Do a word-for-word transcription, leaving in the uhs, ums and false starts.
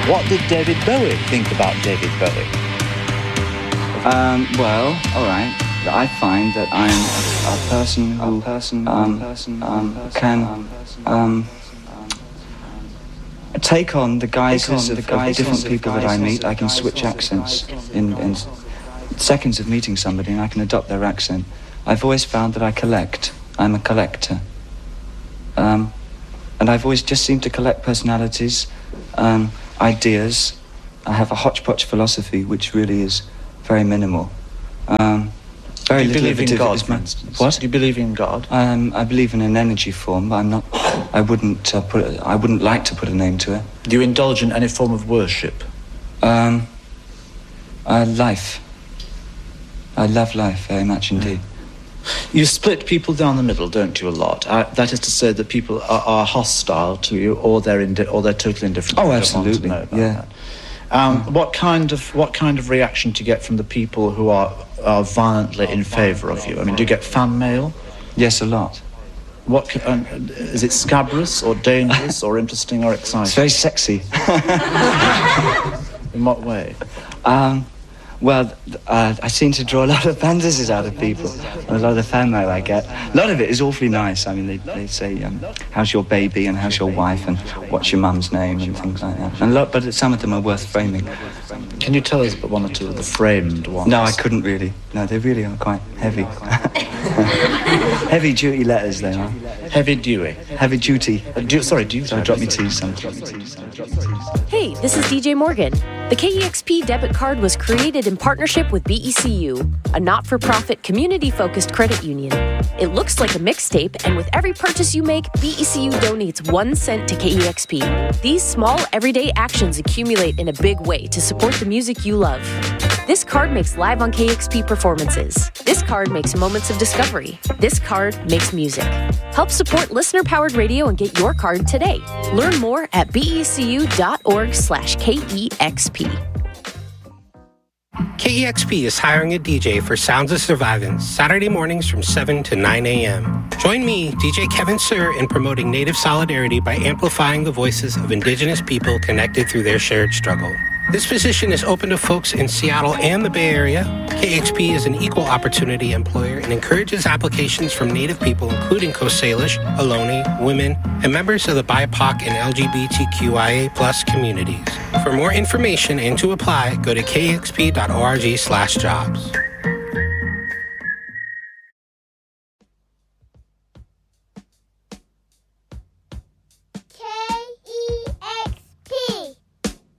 What did David Bowie think about David Bowie? Um, well, all right. I find that I'm a, a person who person, um, person, um, can um, take on the guises of, the guises of different people that I meet. I can switch accents in, in seconds of meeting somebody, and I can adopt their accent. I've always found that I collect. I'm a collector. Um, and I've always just seemed to collect personalities, um, ideas. I have a hodgepodge philosophy, which really is very minimal. Um, very Do you little believe in God, for my, instance? What? Do you believe in God? Um, I believe in an energy form, but I'm not. I wouldn't uh, put. A, I wouldn't like to put a name to it. Do you indulge in any form of worship? Um, uh, life. I love life very much indeed. You split people down the middle, don't you, a lot? Uh, that is to say that people are, are hostile to you, or they're indi- or they're totally indifferent. Oh, I don't absolutely. want to know about Yeah. that. Um, mm. What kind of what kind of reaction do you get from the people who are are violently in favour of you? I mean, do you get fan mail? Yes, a lot. What c- um, is it? Scabrous or dangerous or interesting or exciting? It's very sexy. In what way? Um, well, uh, I seem to draw a lot of fantasies out of people. A lot of the fan mail I get. A lot of it is awfully nice. I mean, they, they say, um, how's your baby and how's your wife and what's your mum's name and things like that. And a lot, but some of them are worth framing. Can you tell us about one or two of the framed ones? No, I couldn't really. No, they really are quite heavy. Heavy duty letters, they are. Heavy duty. Heavy duty. Uh, du- sorry, duty. So drop me T's some. Hey, this is D J Morgan. The K E X P debit card was created in partnership with B E C U, a not-for-profit community-focused credit union. It looks like a mixtape, and with every purchase you make, B E C U donates one cent to K E X P. These small, everyday actions accumulate in a big way to support the music you love. This card makes Live on K E X P performances. This card makes Moments of Discovery. This card makes music. Help support listener-powered radio and get your card today. Learn more at becu.org slash KEXP. K E X P is hiring a D J for Sounds of Survivance, Saturday mornings from seven to nine a.m. Join me, D J Kevin Sir, in promoting Native solidarity by amplifying the voices of Indigenous people connected through their shared struggle. This position is open to folks in Seattle and the Bay Area. K X P is an equal opportunity employer and encourages applications from Native people, including Coast Salish, Ohlone, women, and members of the B I P O C and L G B T Q I A plus communities. For more information and to apply, go to kexp.org slash jobs.